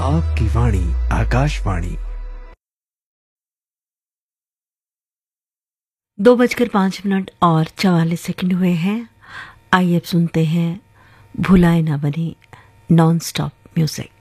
आपकी वाणी आकाशवाणी। 2:05 और 44 हुए हैं। आइए अब सुनते हैं भुलाए ना बनी नॉन स्टॉप म्यूजिक।